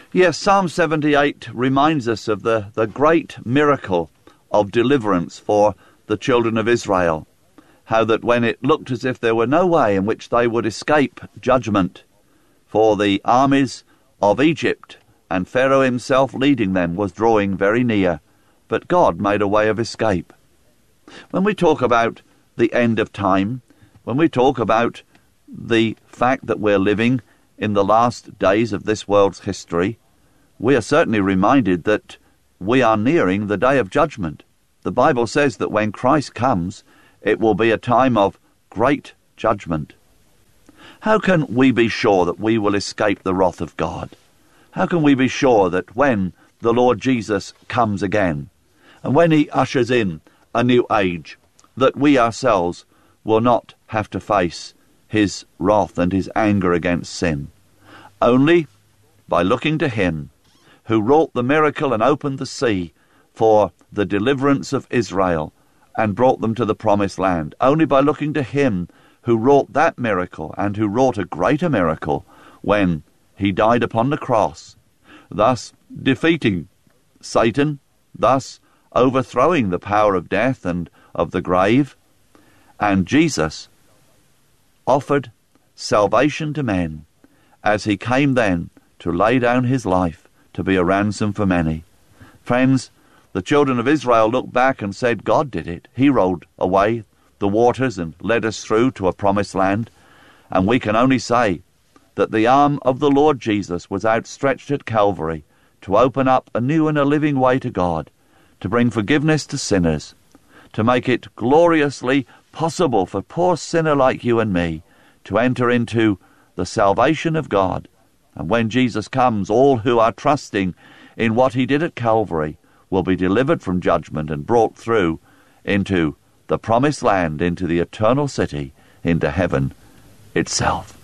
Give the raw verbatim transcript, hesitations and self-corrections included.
Yes, Psalm seventy-eight reminds us of the, the great miracle of deliverance for the children of Israel. How that when it looked as if there were no way in which they would escape judgment, for the armies of Egypt and Pharaoh himself leading them was drawing very near, but God made a way of escape. When we talk about the end of time, when we talk about the fact that we're living in the last days of this world's history, we are certainly reminded that we are nearing the day of judgment. The Bible says that when Christ comes, it will be a time of great judgment. How can we be sure that we will escape the wrath of God? How can we be sure that when the Lord Jesus comes again, and when he ushers in a new age, that we ourselves will not have to face his wrath and his anger against sin? Only by looking to him who wrought the miracle and opened the sea for the deliverance of Israel and brought them to the promised land. Only by looking to him who wrought that miracle and who wrought a greater miracle when he died upon the cross, thus defeating Satan, thus overthrowing the power of death and of the grave. And Jesus offered salvation to men as he came then to lay down his life to be a ransom for many. Friends, the children of Israel looked back and said, God did it. He rolled away the waters and led us through to a promised land. And we can only say that the arm of the Lord Jesus was outstretched at Calvary to open up a new and a living way to God, to bring forgiveness to sinners, to make it gloriously possible for poor sinner like you and me to enter into the salvation of God. And when Jesus comes, all who are trusting in what he did at Calvary will be delivered from judgment and brought through into the promised land, into the eternal city, into heaven itself.